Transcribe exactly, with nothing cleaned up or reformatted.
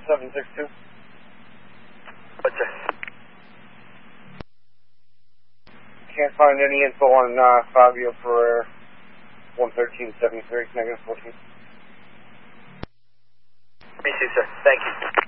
seven six two. Roger. Can't find any info on uh, Fabio Ferrer, one thirteen seventy-three, negative fourteen. Me too, sir. Thank you.